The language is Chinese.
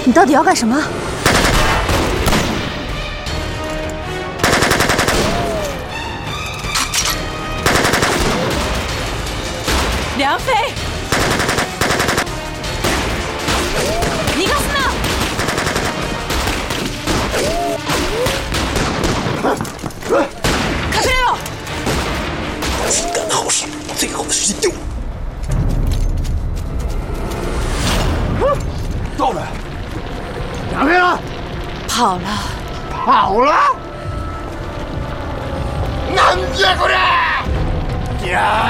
你到底要干什么？ 梁飞，尼克斯呢？卡西列罗， 子弹好使，最后的时间丢。到了，哪位了？ 跑了。 跑了？难接过来！呀！